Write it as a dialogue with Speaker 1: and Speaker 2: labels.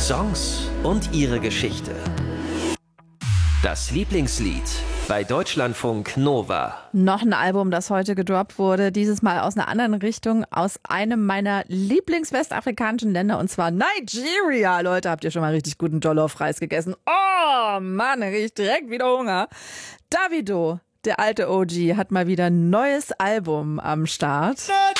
Speaker 1: Songs und ihre Geschichte. Das Lieblingslied bei Deutschlandfunk Nova.
Speaker 2: Noch ein Album, das heute gedroppt wurde, dieses Mal aus einer anderen Richtung, aus einem meiner Lieblingswestafrikanischen Länder, und zwar Nigeria. Leute, habt ihr schon mal richtig guten Jollof-Reis gegessen? Oh Mann, riecht direkt wieder Hunger. Davido, der alte OG, hat mal wieder ein neues Album am Start.